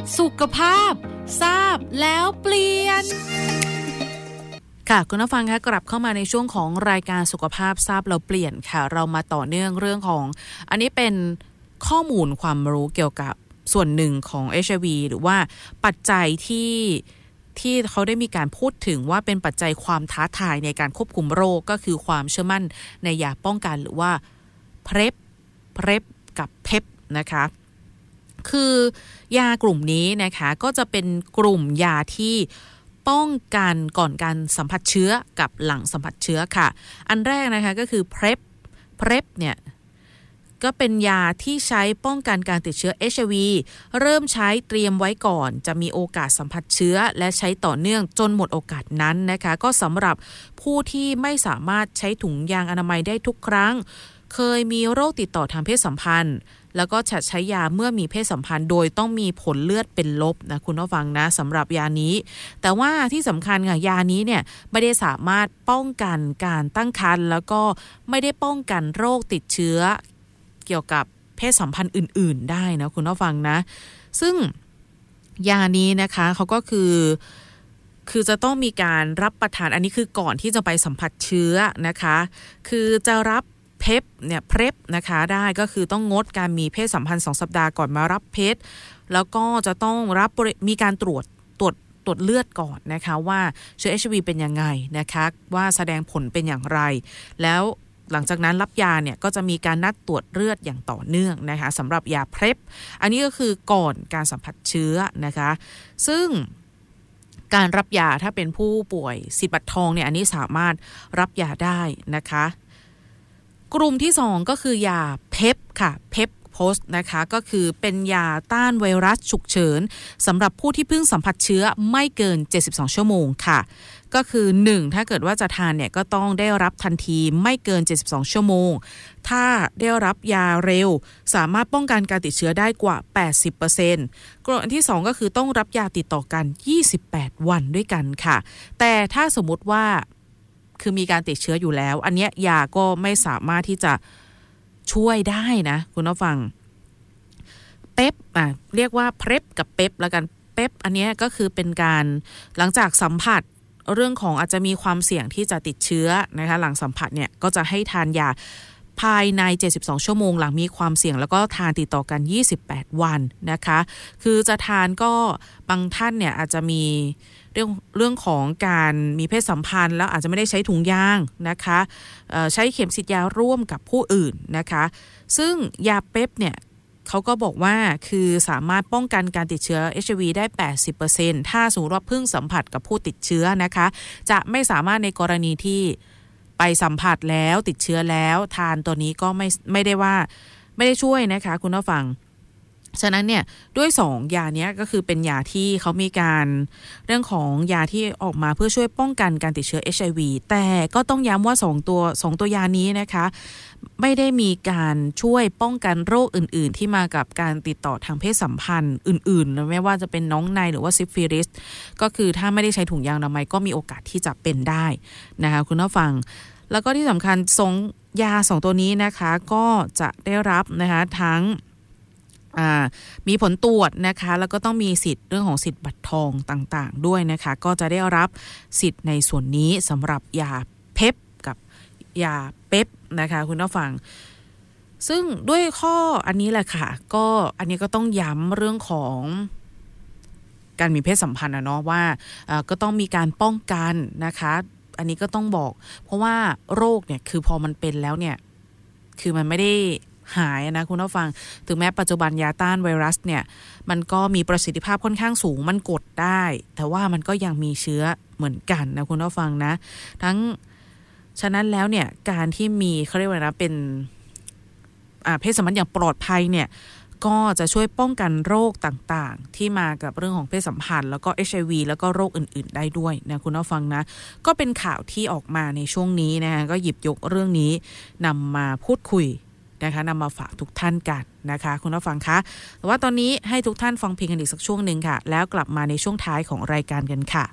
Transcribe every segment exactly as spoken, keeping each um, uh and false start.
สุขภาพทราบแล้วเปลี่ยนค่ะคุณผู้ฟังคะกลับเข้ามาในช่วงของรายการสุขภาพทราบแล้วเปลี่ยนค่ะเรามาต่อเนื่องเรื่องของอันนี้เป็นข้อมูลความรู้เกี่ยวกับส่วนหนึ่งของ เอช ไอ วี หรือว่าปัจจัยที่ที่เขาได้มีการพูดถึงว่าเป็นปัจจัยความท้าทายในการควบคุมโรคก็คือความเชื่อมั่นในยาป้องกันหรือว่า พี อาร์ อี พี พี อาร์ อี พี กับ พี อี พี นะคะคือยากลุ่มนี้นะคะก็จะเป็นกลุ่มยาที่ป้องกันก่อนการสัมผัสเชื้อกับหลังสัมผัสเชื้อค่ะอันแรกนะคะก็คือ พี เอ พี พี เอ พี เนี่ยก็เป็นยาที่ใช้ป้องกันการติดเชื้อ เอช ไอ วี เริ่มใช้เตรียมไว้ก่อนจะมีโอกาสสัมผัสเชื้อและใช้ต่อเนื่องจนหมดโอกาสนั้นนะคะก็สำหรับผู้ที่ไม่สามารถใช้ถุงยางอนามัยได้ทุกครั้งเคยมีโรคติดต่อทางเพศสัมพันธ์แล้วก็จะใช้ยาเมื่อมีเพศสัมพันธ์โดยต้องมีผลเลือดเป็นลบนะคุณผู้ฟังนะสำหรับยานี้แต่ว่าที่สำคัญค่ะยานี้เนี่ยไม่ได้สามารถป้องกันการตั้งครรภ์แล้วก็ไม่ได้ป้องกันโรคติดเชื้อเกี่ยวกับเพศสัมพันธ์อื่นๆได้นะคุณผู้ฟังนะซึ่งยานี้นะคะเขาก็คือคือจะต้องมีการรับประทานอันนี้คือก่อนที่จะไปสัมผัสเชื้อนะคะคือจะรับเพปเนี่ยเพปนะคะได้ก็คือต้องงดการมีเพศสัมพันธ์สองสัปดาห์ก่อนมารับเพปแล้วก็จะต้องรับมีการตรวจตรวจตรวจเลือดก่อนนะคะว่าเชื้อ เอช ไอ วี เป็นยังไงนะคะว่าแสดงผลเป็นอย่างไรแล้วหลังจากนั้นรับยาเนี่ยก็จะมีการนัดตรวจเลือดอย่างต่อเนื่องนะคะสำหรับยาเพปอันนี้ก็คือก่อนการสัมผัสเชื้อนะคะซึ่งการรับยาถ้าเป็นผู้ป่วยสิทธิ์บัตรทองเนี่ยอันนี้สามารถรับยาได้นะคะกลุ่มที่สองก็คือยาเพปค่ะเพปโพสนะคะก็คือเป็นยาต้านไวรัสฉุกเฉินสำหรับผู้ที่เพิ่งสัมผัสเชื้อไม่เกินเจ็ดสิบสองชั่วโมงค่ะก็คือหนึ่งถ้าเกิดว่าจะทานเนี่ยก็ต้องได้รับทันทีไม่เกินเจ็ดสิบสองชั่วโมงถ้าได้รับยาเร็วสามารถป้องกันการติดเชื้อได้กว่า แปดสิบเปอร์เซ็นต์ กลุ่มที่สองก็คือต้องรับยาติดต่อกันยี่สิบแปดวันด้วยกันค่ะแต่ถ้าสมมุติว่าคือมีการติดเชื้ออยู่แล้วอันเนี้ยยาก็ไม่สามารถที่จะช่วยได้นะคุณผู้ฟังเป๊ปอ่ะเรียกว่าเพปกับเป๊ปแล้วกันเป๊ปอันเนี้ยก็คือเป็นการหลังจากสัมผัสเรื่องของอาจจะมีความเสี่ยงที่จะติดเชื้อนะคะหลังสัมผัสเนี่ยก็จะให้ทานยาภายในเจ็ดสิบสองชั่วโมงหลังมีความเสี่ยงแล้วก็ทานติดต่อกันยี่สิบแปดวันนะคะคือจะทานก็บางท่านเนี่ยอาจจะมีเรื่องเรื่องของการมีเพศสัมพันธ์แล้วอาจจะไม่ได้ใช้ถุงยางนะคะใช้เข็มฉีดยาร่วมกับผู้อื่นนะคะซึ่งยาเป๊ปเนี่ยเขาก็บอกว่าคือสามารถป้องกันการติดเชื้อ เอช ไอ วี ได้ แปดสิบเปอร์เซ็นต์ ถ้าสมมติว่าเพิ่งสัมผัสกับผู้ติดเชื้อนะคะจะไม่สามารถในกรณีที่ไปสัมผัสแล้วติดเชื้อแล้วทานตัวนี้ก็ไม่ไม่ได้ว่าไม่ได้ช่วยนะคะคุณผู้ฟังฉะนั้นเนี่ยด้วยสองยาเนี้ยก็คือเป็นยาที่เขามีการเรื่องของยาที่ออกมาเพื่อช่วยป้องกันการติดเชื้อ เอช ไอ วี แต่ก็ต้องย้ำว่าสองตัวสองตัวยานี้นะคะไม่ได้มีการช่วยป้องกันโรคอื่นๆที่มากับการติดต่อทางเพศสัมพันธ์อื่นๆไม่ว่าจะเป็นน้องในหรือว่าซิฟิลิสก็คือถ้าไม่ได้ใช้ถุงยางอนามัยก็มีโอกาสที่จะเป็นได้นะคะคุณผู้ฟังแล้วก็ที่สำคัญสองยาสองตัวนี้นะคะก็จะได้รับนะคะทั้งมีผลตรวจนะคะแล้วก็ต้องมีสิทธิ์เรื่องของสิทธิ์บัตรทองต่างๆด้วยนะคะก็จะได้รับสิทธิ์ในส่วนนี้สำหรับยาเพปกับยาเป๊ปนะคะคุณผู้ฟังซึ่งด้วยข้ออันนี้แหละค่ะก็อันนี้ก็ต้องย้ำเรื่องของการมีเพศสัมพันธ์นะเนาะว่าก็ต้องมีการป้องกันนะคะอันนี้ก็ต้องบอกเพราะว่าโรคเนี่ยคือพอมันเป็นแล้วเนี่ยคือมันไม่ได้หายนะคุณผู้ฟังถึงแม้ปัจจุบันยาต้านไวรัสเนี่ยมันก็มีประสิทธิภาพค่อนข้างสูงมันกดได้แต่ว่ามันก็ยังมีเชื้อเหมือนกันนะคุณผู้ฟังนะทั้งฉะนั้นแล้วเนี่ยการที่มีเขาเรียกว่านะเป็นเพศสัมพันธ์อย่างปลอดภัยเนี่ยก็จะช่วยป้องกันโรคต่างๆที่มากับเรื่องของเพศสัมพันธ์แล้วก็ เอช ไอ วี แล้วก็โรคอื่นๆได้ด้วยนะคุณผู้ฟังนะก็เป็นข่าวที่ออกมาในช่วงนี้นะคะก็หยิบยกเรื่องนี้นำมาพูดคุยนะคะนำมาฝากทุกท่านกันนะคะคุณผู้ฟังคะแต่ว่าตอนนี้ให้ทุกท่านฟังเพลงกันอีกสักช่วงนึงค่ะแล้วกลับมาในช่วงท้ายของรายการกันค่ะ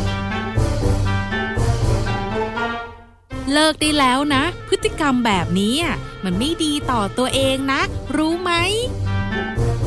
เลิกได้แล้วนะพฤติกรรมแบบนี้มันไม่ดีต่อตัวเองนะรู้ไหม